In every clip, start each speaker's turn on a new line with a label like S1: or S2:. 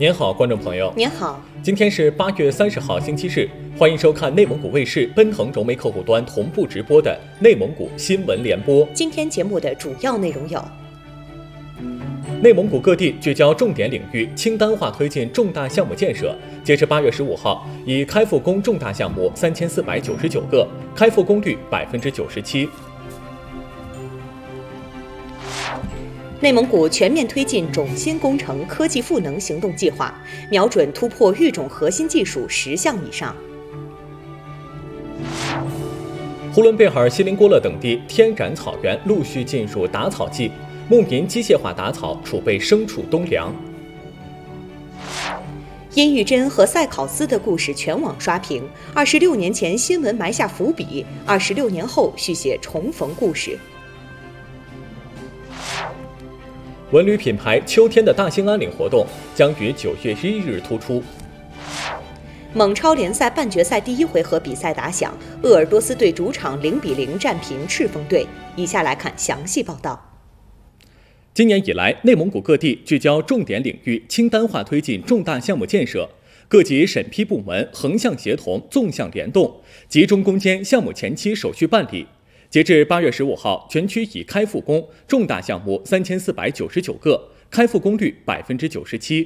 S1: 您好，观众朋友。
S2: 您好，
S1: 今天是8月30号，星期日，欢迎收看内蒙古卫视奔腾融媒客户端同步直播的内蒙古新闻联播。
S2: 今天节目的主要内容有：
S1: 内蒙古各地聚焦重点领域，清单化推进重大项目建设。截至8月15号，已开复工重大项目3499个，开复工率97%。
S2: 内蒙古全面推进种新工程科技赋能行动计划，瞄准突破育种核心技术10项以上。
S1: 呼伦贝尔、锡林郭勒等地天然草原陆续进入打草季，牧民机械化打草，储备牲畜冬粮。
S2: 殷玉珍和赛考斯的故事全网刷屏，26年前新闻埋下伏笔，26年后续写重逢故事。
S1: 文旅品牌秋天的大兴安岭活动将于9月1日突出。
S2: 蒙超联赛半决赛第1回合比赛打响，鄂尔多斯队主场0-0战平赤峰队。以下来看详细报道。
S1: 今年以来，内蒙古各地聚焦重点领域，清单化推进重大项目建设，各级审批部门横向协同、纵向联动，集中攻坚项目前期手续办理。截至8月15号，全区已开复工重大项目3499个，开复工率97%。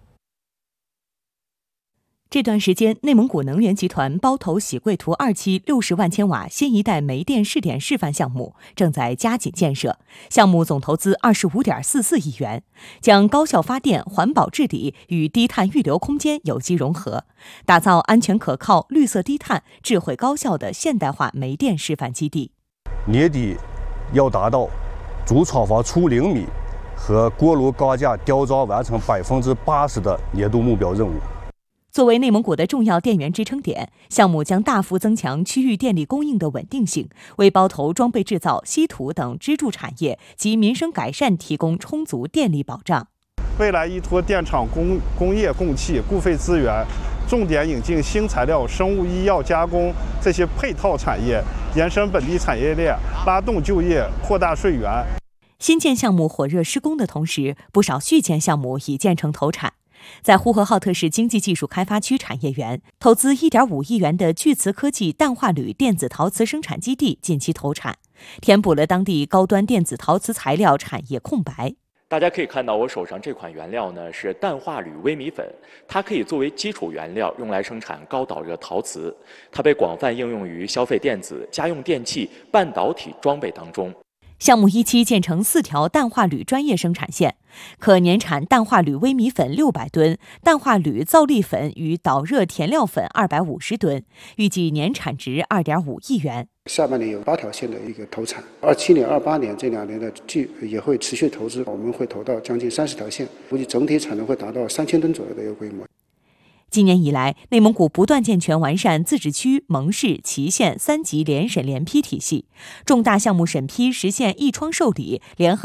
S3: 这段时间，内蒙古能源集团包头喜贵图2期60万千瓦新一代煤电试点示范项目正在加紧建设，项目总投资25.44亿元，将高效发电、环保治理与低碳预留空间有机融合，打造安全可靠、绿色低碳、智慧高效的现代化煤电示范基地。
S4: 年底要达到主厂房出0米和锅炉高架吊装完成80%的年度目标任务。
S3: 作为内蒙古的重要电源支撑点，项目将大幅增强区域电力供应的稳定性，为包头装备制造、稀土等支柱产业及民生改善提供充足电力保障。
S5: 未来依托电厂工业供气、固废资源，重点引进新材料、生物医药加工这些配套产业，延伸本地产业链，拉动就业，扩大税源。
S3: 新建项目火热施工的同时，不少续建项目已建成投产。在呼和浩特市经济技术开发区产业园，投资1.5亿元的巨瓷科技氮化铝电子陶瓷生产基地近期投产，填补了当地高端电子陶瓷材料产业空白。
S6: 大家可以看到我手上这款原料呢是氮化铝微米粉，它可以作为基础原料用来生产高导热陶瓷，它被广泛应用于消费电子、家用电器、半导体装备当中。
S3: 项目1期建成4条氮化铝专业生产线，可年产氮化铝微米粉600吨、氮化铝造粒粉与导热填料粉250吨，预计年产值2.5亿元。
S7: 下半年有8条线的一个投产，27年、28年这2年的也会持续投资，我们会投到将近30条线，估计整体产能会达到3000吨左右的一个规模。
S3: 今年以来，内蒙古不断健全完善自治区、盟市、旗县3级联审联批体系，重大项目审批实现一窗受理，联合